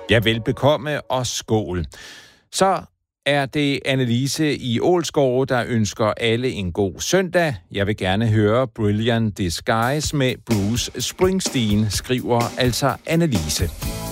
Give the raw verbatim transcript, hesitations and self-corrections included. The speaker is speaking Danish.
Ja, velbekomme og skål. Så er det Annelise i Ålsgårde, der ønsker alle en god søndag. Jeg vil gerne høre Brilliant Disguise med Bruce Springsteen, skriver altså Annelise.